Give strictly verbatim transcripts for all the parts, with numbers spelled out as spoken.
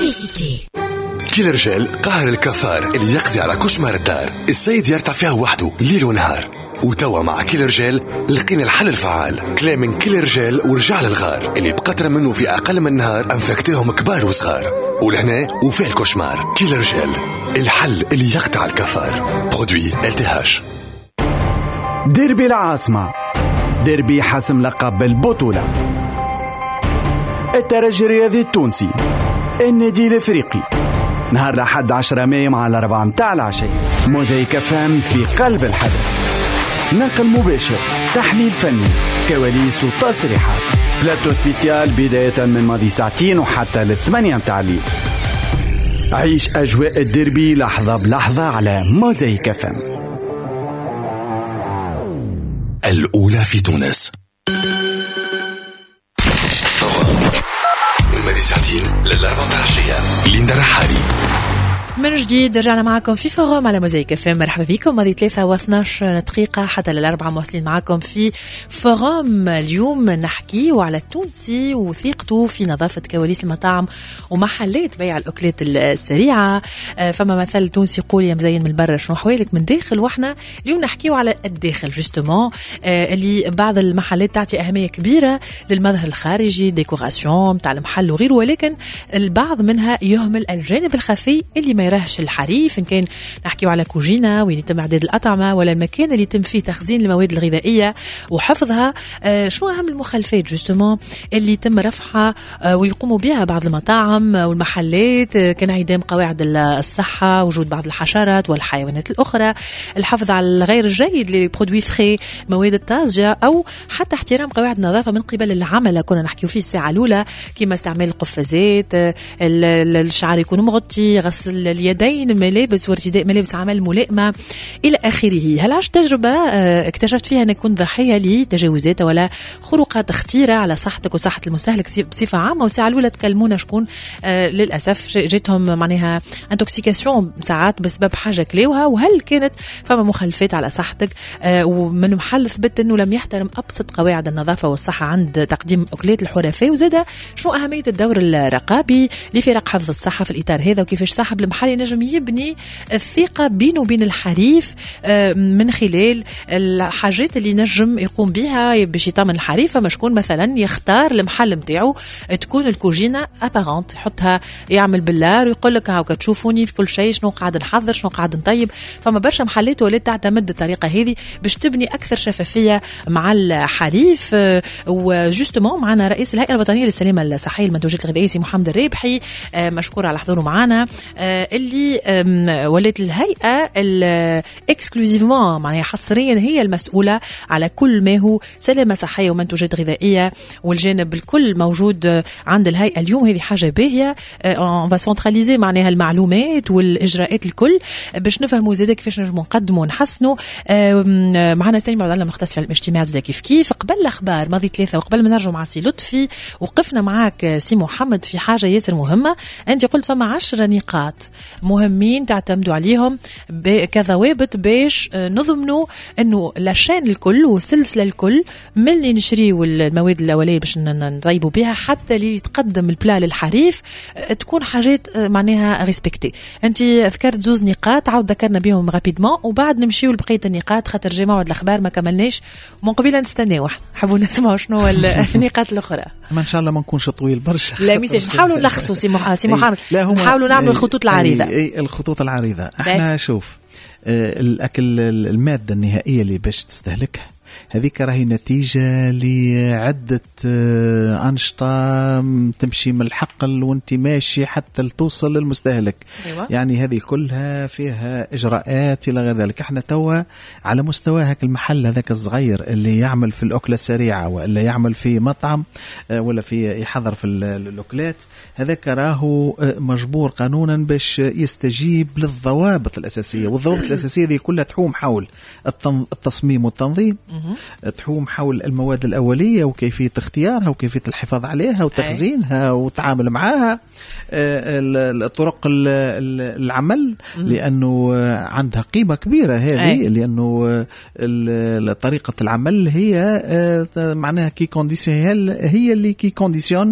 Publicité. كل رجال قهر الكفار اللي يقضي على كشمار الدار، السيد يرتع فيها وحده ليل ونهار. وتوا مع كل رجال لقينا الحل الفعال، كلام من كل رجال ورجع للغار اللي بقطرة منه في أقل من نهار أنفكتهم كبار وصغار. ولهنا وفيه الكشمار. كل رجال، الحل اللي يقطع الكفار. برودوي التهاش. ديربي العاصمة، ديربي حسم لقب البطولة. الترجي الرياضي التونسي، النادي الافريقي، نهار الأحد عشرة مايو مع الأربعة متاع العشية. موزايك فام في قلب الحدث، نقل مباشر، تحليل فني، كواليس وتصريحات، بلاتو سبيسيال بداية من ماضي ساعتين وحتى للثمانية متاع الليل. عيش أجواء الديربي لحظة بلحظة على موزايك فام. الأولى في تونس، من ماضي ساعتين للأربعة متاع العشية. ليندا رحالي. من جديد رجعنا معكم في فوروم على موزايك اف ام. مرحبا بكم. ماضي ثلاثة واثناش دقيقة حتى للأربعة مواصلين معكم في فوروم. اليوم نحكي وعلى التونسي وثيقته في نظافة كواليس المطاعم ومحلات بيع الأكلات السريعة. فما مثل تونسي يقول يا مزين من برا شنو حوالك من داخل، واحنا اليوم نحكيو على الداخل جوستومون، اللي بعض المحلات تعطي أهمية كبيرة للمظهر الخارجي، ديكوراسيون متاع المحل وغيره، ولكن البعض منها يهمل الجانب الخفي اللي ما يراهش الحريف. إن كان نحكيو على كوجينة وين يتم إعداد الأطعمة، ولا المكان اللي يتم فيه تخزين المواد الغذائية وحفظها. آه شنو أهم المخالفات جوستومون اللي يتم رفعها آه ويقوموا بها بعض المطاعم والمحلات؟ آه كانعدام قواعد الصحة، وجود بعض الحشرات والحيوانات الأخرى، الحفظ على الغير الجيد لبرودوي فري، مواد الطازجة، أو حتى احترام قواعد النظافة من قبل العمل. كنا نحكيو فيه الساعة الأولى كما استعمال القفازات، آه الشعر يكون مغطي، غسل اليدين، ملابس وارتداء ملابس عمل ملائمة إلى آخره. هل عشت تجربة اكتشفت فيها أن يكون ضحية لتجاوزات ولا خروقات خطيرة على صحتك وصحة المستهلك بصفة عامة؟ والساعة الأولى تكلمونا شكون آه للأسف جيتهم معناها انتوكسيكاسيون ساعات بسبب حاجة كلاوها، وهل كانت فما مخالفات على صحتك آه ومن محل ثبت أنه لم يحترم أبسط قواعد النظافة والصحة عند تقديم أكلات الحرفاء؟ وزادة شنو أهمية الدور الرقابي لفرق حفظ الصحة في الإطار هذا، وكيفاش صاحب المحل ينجم يبني الثقة بينه وبين الحريف من خلال الحاجات اللي نجم يقوم بها باش يطمن الحريف. فما شكون مثلا يختار المحل متاعو تكون الكوجينة ابارونت، يحطها يعمل باللار ويقول لك هاكا تشوفوني في كل شيء شنو قاعد نحضر شنو قاعد نطيب. فما برشا محلات ولات تعتمد الطريقة هذه باش تبني أكثر شفافية مع الحريف. وجوستومون معنا رئيس الهيئة الوطنية للسلامة الصحية المنتوجات الغذائية سي محمد الرابحي، مشكور على حضوره معنا، اللي ولات الهيئة اكسكلوزيفمون معناها حصريا هي المسؤولة على كل ما هو سلامة صحية ومنتوجات غذائية، والجانب الكل موجود عند الهيئة اليوم. هذه حاجة باهية، اون فا سنتراليزي معناها المعلومات والإجراءات الكل باش نفهموا زادا كيفاش نجموا نقدموا ونحسنوا. معنا سليم عبد الله مختص في الاجتماع زادا كيف كيف. قبل الأخبار ماضي ثلاثة وقبل ما نرجع مع سي لطفي وقفنا معاك سي محمد في حاجة ياسر مهمة. أنت قلت فما عشرة نقاط مهمين تعتمدوا عليهم كضوابط باش نضمنوا انه لاشين الكل والسلسله الكل من اللي نشريو المواد الاوليه باش نطيبوا بها حتى اللي يتقدم البلا للحريف تكون حاجات معناها ريسبكتي. انت ذكرت زوز نقاط عاود ذكرنا بهم رابيدمون وبعد نمشيو لبقيه النقاط خاطر جاي موعد الاخبار ما كملناش من قبيله نستناو احنا حبوا نسمعوا شنو النقاط الاخرى. ما ان شاء الله ما نكونش طويل برشا. لا ميساج نحاولوا نلخصوا سي محمد، نحاولوا نعملوا الخطوط العريضه. اي الخطوط العريضه احنا شوف الأكل المادة النهائية اللي باش تستهلكها هذيك راهي نتيجة لعدة أنشطة تمشي من الحقل وانت ماشي حتى لتوصل للمستهلك. أيوة. يعني هذه كلها فيها إجراءات إلى غير ذلك. احنا توا على مستوى هاك المحل هذاك الصغير اللي يعمل في الأكلة السريعة ولا يعمل في مطعم ولا في يحضر في الأكلات، هذاك راهو مجبور قانونا باش يستجيب للضوابط الأساسية، والضوابط الأساسية دي كلها تحوم حول التصميم والتنظيم، تحوم حول المواد الأولية وكيفية اختيارها وكيفية الحفاظ عليها وتخزينها والتعامل معها، الطرق العمل لأنه عندها قيمة كبيرة هذه، لأنه طريقة العمل هي معناها كي كونديسيون هي اللي كي كونديسيون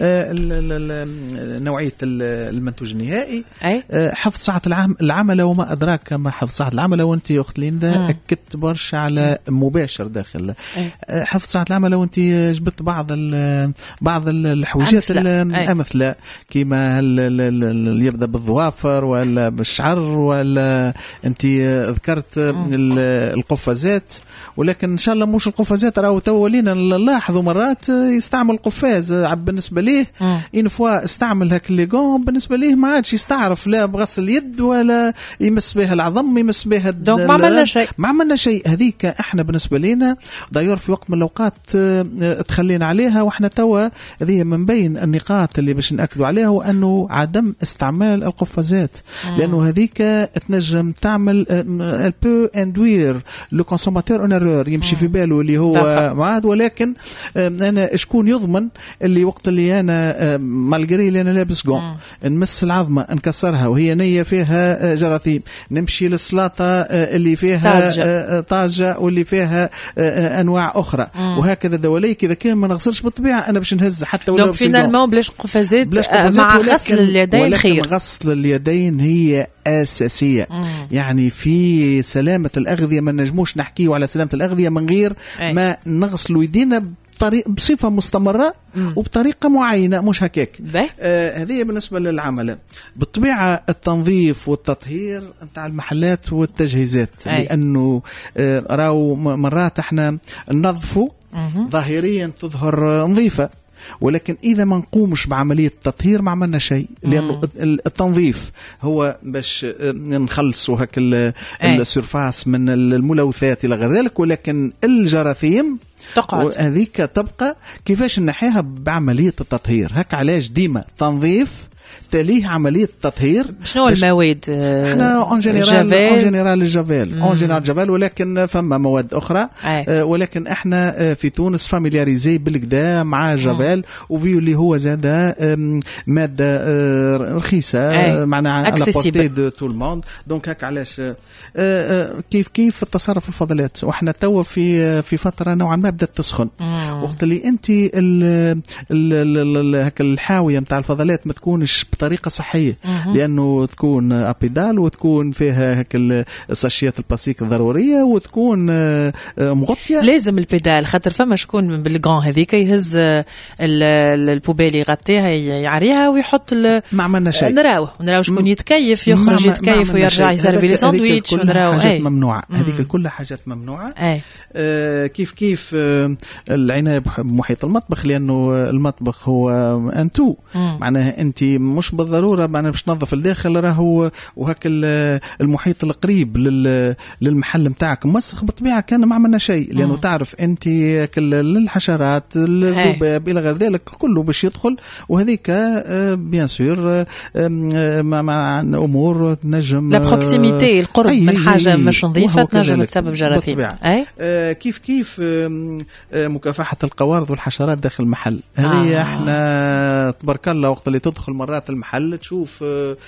نوعية المنتوج النهائي. حفظ ساعة العمل وما أدراك ما حفظ ساعة العمل، وأنت أخت ليندا أكدت برشا على مباشر داخل حفظ ساعة العمل، وأنت جبت بعض بعض الحوجات الأمثلة كما اللي يبدأ بالظوافر ولا بالشعر، ولا أنت ذكرت القفازات، ولكن إن شاء الله مش القفازات، راهو تولينا نلاحظوا مرات يستعمل قفاز بالنسبة ليه إن فوا استعمل هاك اللي قام بالنسبة ليه ما عادش يستعرف لا بغسل اليد ولا يمس بها العظم يمس بها دونك ما عملنا شيء ما عملنا شيء. هذيك احنا بالنسبة لنا داير في وقت من الأوقات تخلينا عليها، واحنا توا هذه من بين النقاط اللي باش نأكدوا عليها، وأنه عدم استعمال القفازات، لأنه هذيك تنجم تعمل البو اندوير لو كونسوماتور اون ايرور، يمشي في باله اللي هو معاد، ولكن انا شكون يضمن اللي وقت اللي انا مالغري اللي انا لابس قون نمس العظمه انكسرها وهي نيه فيها جراثيم، نمشي للسلاطه اللي فيها طاجه واللي فيها انواع اخرى، وهكذا دواليك اذا كان ما نغسلش بالطبيعه انا باش نهز حتى ولو فينالمون بلاش قفازات مع غسل اليدين خير. غسل اليدين هي أساسية. مم. يعني في سلامة الأغذية ما نجموش نحكيه على سلامة الأغذية من غير أي. ما نغسل يدينا بطريقة بصفة مستمرة مم. وبطريقة معينة مش هكاك. آه هذه بالنسبة للعمل. بالطبيعة التنظيف والتطهير متاع المحلات والتجهيزات، أي. لأنه آه راو مرات احنا ننظفوا ظاهريا تظهر نظيفة، ولكن إذا ما نقومش بعملية التطهير ما عملنا شيء، لأنه التنظيف هو باش نخلصوا هك السيرفاس من الملوثات إلى غير ذلك، ولكن الجراثيم تقعد هذيك تبقى. كيفاش نحيها؟ بعملية التطهير. هك علاش ديما تنظيف تليه عملية التطهير. شنو المواد؟ احنا اون جينيرال اون جينيرال الجافيل اون جينيرال جافيل، ولكن فما مواد اخرى. آه ولكن احنا في تونس فاميلياريزي بالكدا مع جافيل، وفيو اللي هو زاد مادة رخيصة معناها على بورتي دو تو الموند. دونك هك علاش كيف كيف التصرف الفضلات، واحنا توا في في فترة نوعا ما بدات تسخن، وقت اللي انت هك الحاوية متاع الفضلات ما تكونش بطريقة صحية، لأنه تكون أبيدال وتكون فيها هك الساشيات البلاستيك الضرورية وتكون مغطية. لازم البيدال خاطر فما شكون بالغان هذيك يهز البوبيل يغطيها يعريها ويحط ما عملنا شيء. نراوه نراوه شكون يتكيف يخرج يتكيف ويرجع يسربي لي ساندويتش ونراوه حاجات ممنوعة. هذيك كلها حاجات ممنوعة. آه كيف كيف آه العناية بمحيط المطبخ، لأنه المطبخ هو أنتو معناها أنت مش بالضرورة معناها باش تنظف الداخل راهو وهك المحيط القريب للمحل متاعك مسخ بالطبيعة كان ما عملنا شيء، لأنه مم. تعرف أنت الحشرات الذباب إلى غير ذلك كله باش يدخل، وهذيك بيان سور مع أمور تنجم لا بروكسيميتي القرب من حاجة مش نظيفة تنجم تسبب جراثيم. آه كيف كيف آه مكافحة القوارض والحشرات داخل المحل هذه. آه. احنا تبارك الله وقت اللي تدخل مرات المحل تشوف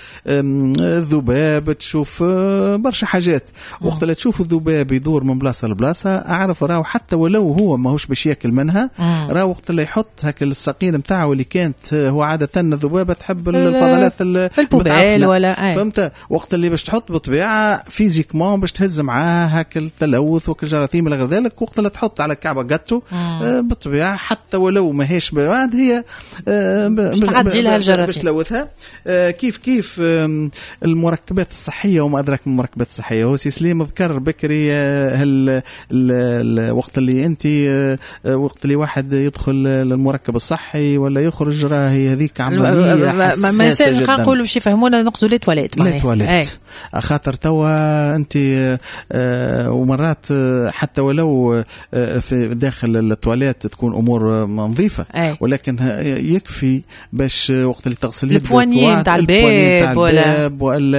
الذباب، تشوف برشا حاجات، وقت اللي تشوف الذباب يدور من بلاصة لبلاصة أعرف راهو حتى ولو هو ماهوش باش ياكل منها، راهو وقت اللي يحط هك الساقين متاعه اللي كانت هو عادة الذبابة تحب الفضلات في البوبيل ولا فهمت، وقت اللي باش تحط بطبيعة فيزيكمون باش تهز معاه هك التلوث وكالجراثيم إلى غير ذلك، وقت اللي تحط على كعبة جاتو بالطبيعة حتى ولو ما هيش بعد هي باش تعدي لها الجراثيم باش تلوثها. كيف كيف المركبات الصحية وما أدراك من المركبات الصحية. هو سي سليم ذكر بكري هال الوقت اللي أنت وقت اللي واحد يدخل للمركب الصحي ولا يخرج راهي هذيك عملية حساسة جدا. ما نقولوا باش يفهمونا نقصوا لي تواليت لي تواليت خاطر توا أنت ومرات حتى ولو في داخل التواليت تكون أمور نظيفة، ولكن يكفي باش وقت اللي تغسل البواني نتاع الباب ولا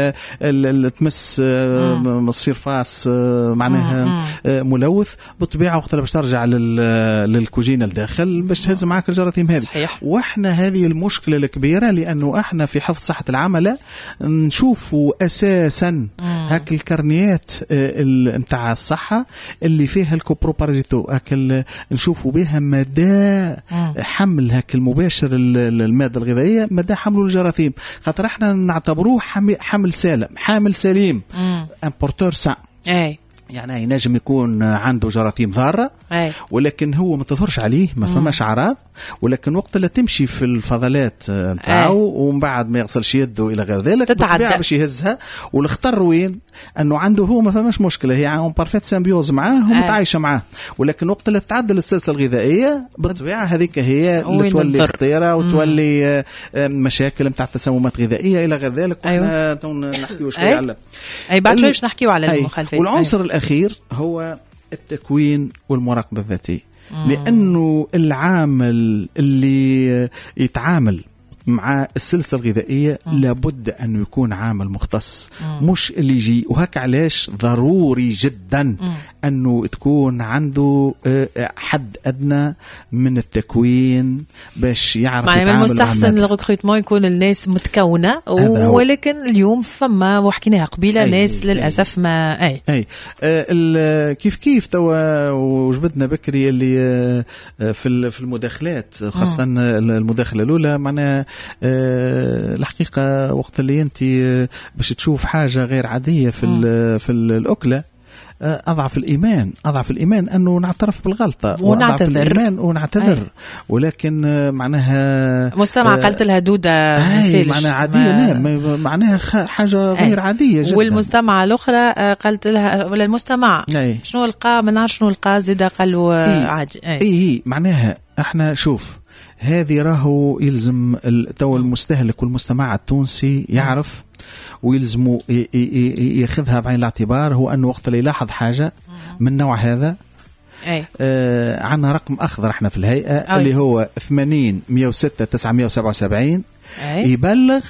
ولا تمس مصير فاس معناها ملوث بالطبيعه وقت باش ترجع للكوجينه لداخل باش تهز معك الجراثيم هذه. واحنا هذه المشكله الكبيره لانه احنا في حفظ صحه العمل نشوفوا اساسا هاك الكرنيات نتاع الصحه اللي فيها الكوبروبارازيتو هاك نشوفوا بها مدى حمل هاك المباشر الماده الغذائيه مدى حمله الجراثيم خاطر احنا نعتبروه حمل سالم حامل سليم امبورتور سان اي يعني ينجم يكون عنده جراثيم ضاره ولكن هو ما تظهرش عليه ما فماش اعراض ولكن وقت اللي تمشي في الفضلات نتاعو ومن بعد ما يغسلش يده الى غير ذلك بالطبيعه باش يهزها والخطر وين انه عنده هو ما فماش مشكله هي عم بارفيت سيمبيوز معاه ومتعايشه معاه ولكن وقت اللي تعدل السلسله الغذائيه بالطبيعه هذيك هي اللي تولي خطيره وتولي مشاكل نتاع تسممات غذائيه الى غير ذلك. احنا نحكيو شويه على اي بعد شوي باش نحكيو على المخالفات. والعنصر الاخير هو التكوين والمراقبه الذاتيه لأنه العامل اللي يتعامل مع السلسلة الغذائية مم. لابد أن يكون عامل مختص مم. مش اللي يجي وهك علاش ضروري جدا مم. أنه تكون عنده حد أدنى من التكوين باش يعرف يتعامل. معنى المستحسن الريكروتمون يكون الناس متكونة ولكن اليوم فما وحكيناها قبيلة أي ناس أي للأسف ما أي, أي. آه كيف كيف توا وجبتنا بكري اللي آه في في المداخلات خاصة مم. المداخلة الأولى معناها أه الحقيقة وقت اللي أنت باش تشوف حاجة غير عادية في في الأكلة أه أضعف الإيمان أضعف الإيمان أنه نعترف بالغلطة ونعتذر الإيمان ونعتذر أي. ولكن معناها مستمع أه قلت لها دودة معناها عادية نعم معناها حاجة غير أي. عادية جدا. والمستمعة الأخرى قلت لها ولا المستمع أي. شنو لقى ما نعرف شنو لقى زيدا قالوا عادي أي. أي معناها احنا شوف هذه راهو يلزم تو المستهلك والمستمع التونسي يعرف ويلزموا ياخذها بعين الاعتبار هو أنه وقت اللي يلاحظ حاجة من نوع هذا أي. آه عنا رقم أخضر احنا في الهيئة أي. اللي هو ثمانين مية وستة تسعمية وسبعة وسبعين أي. يبلغ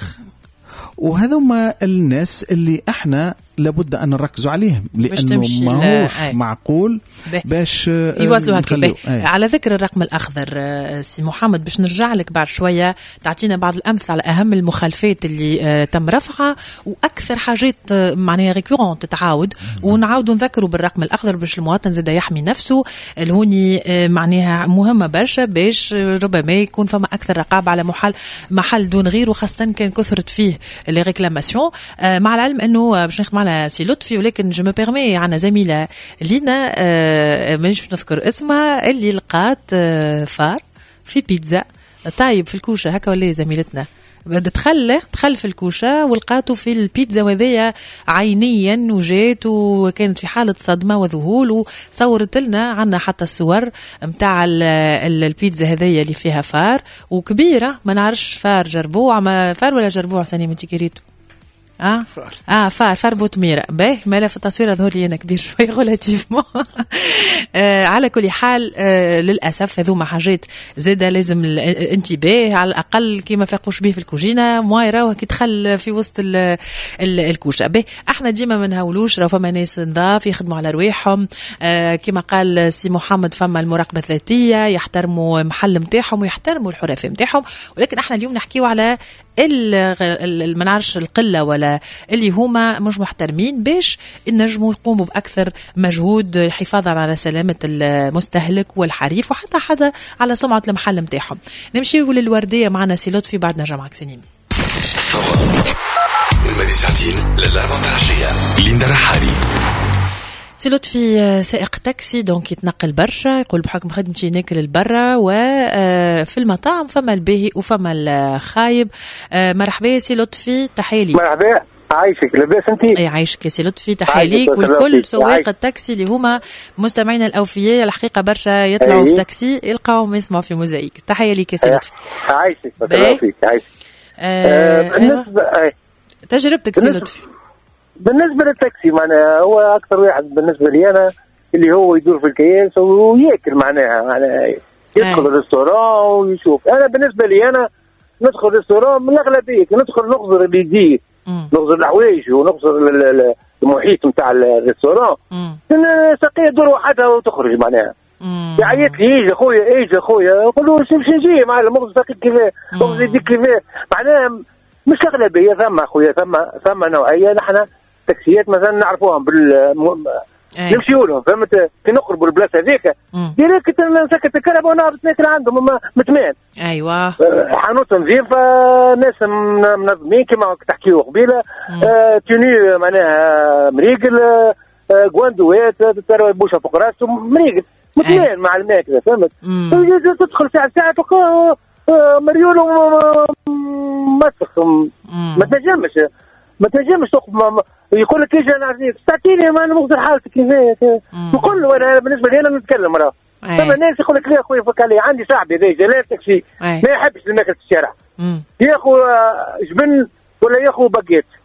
وهذوما الناس اللي احنا لابد أن نركزوا عليهم لأنه ما هوش معقول باش يواصلوا هكذا. على ذكر الرقم الأخضر سي محمد باش نرجع لك بعد شوية تعطينا بعض الأمثلة على أهم المخالفات اللي تم رفعها وأكثر حاجات معناها ريكورنت تتعاود ونعاودوا نذكروا بالرقم الأخضر باش المواطن زاد يحمي نفسه الهوني معناها مهمة برشا باش ربما يكون فما أكثر رقابة على محل محل دون غير وخاصة كان كثرت فيه لي ريكلاماسيون مع العلم أنه باش نخدم على سي لطفي ولكن جو مي بيرمي عنا زميله لينا آه مانيش باش نذكر اسمها اللي لقات آه فار في بيتزا طيب في الكوشه هكا ولا زميلتنا دخل دخل في الكوشه ولقاته في البيتزا وذيا عينيا وجات وكانت في حاله صدمه وذهول وصورت لنا عنا حتى الصور نتاع البيتزا هذيا اللي فيها فار وكبيره ما نعرفش فار جربوع ما فار ولا جربوع ثاني من تيكيريتو اه فار اه فار فار بوتميره باهي مالا في التصوير ظهر لي انا كبير شويه غولاتيفمون آه على كل حال آه للاسف هذوما حاجات زاده لازم الانتباه على الاقل كيما فاقوش به في الكوجينه موايره وكي دخل في وسط ال ال الكوشه باهي احنا ديما ما نهاولوش راه فما ناس نضاف يخدموا على رواحهم آه كيما قال سي محمد فما المراقبه الذاتيه يحترموا محل نتاعهم ويحترموا الحرفه نتاعهم ولكن احنا اليوم نحكيو على ما نعرفش القله ولا اللي هما مش محترمين باش النجموا يقوموا باكثر مجهود حفاظا على سلامه المستهلك والحريف وحتى حدا على سمعه المحل نتاعهم. نمشيو للورديه معنا سي لطفي بعد نرجع معك سنين. المدي ساعتين للأربعة العشية ليندا رحالي. سي لطفي سائق تاكسي دونك يتنقل برشا يقول بحكم خدمتي ناكل البرا وفي المطاعم فما الباهي وفما الخايب. مرحبا سي لطفي تحية. مرحبا عايشك لاباس انت؟ اي عايشك سي لطفي تحية ليك والكل سواق التاكسي اللي هما مستمعين الاوفياء الحقيقه برشا يطلعوا في تاكسي يلقاهم يسمعوا في موزايك. تحية ليك سي لطفي. عايشك بارك عايشك. آه بالنسبه تجربتك سي لطفي بالنسبه للتاكسي معناها هو اكثر واحد بالنسبه لي انا اللي هو يدور في الكياس وياكل معناها معناها يدخل الريستوران ويشوف. انا بالنسبه لي انا ندخل ريستوران من الاغلبيه ندخل نغزر بيدي نغزر الحوايج ونغزر المحيط نتاع الريستوران ساقيه تدور وحدها وتخرج معناها. يعيط لي يجي خويا يجي خويا نقول له باش نجي معلم مغزر ساقي كيفاه مغزر يديك كيفاه معناها مش الاغلبيه ثم خويا ثم ثم نوعيه نحن تاكسيات مثلا نعرفوهم بال نمشيو لهم فهمت كي نقربوا البلاصه هذيك ديريكت نسكت الكهرباء ونهبط ناكل عندهم متمان. ايوه حانوت نظيفه ناس منظمين كما تحكيو قبيله آه توني معناها مريقل آه غواندوات ترى بوشه فوق راسه مريقل متمان مع الماكله فهمت. تدخل ساعه ساعه مريول مسخ ما تنجمش ما تنجمش تقف يقول لك ايش انا عرفت تعطيني ما نغزر حالتك كيفاه نقول له انا بالنسبه لي انا نتكلم راه ثم الناس يقول لك لا اخويا فك علي عندي صاحبي ذا جلال تاكسي ما يحبش الماكل في الشارع ياخذ جبن ولا ياخذ باكيت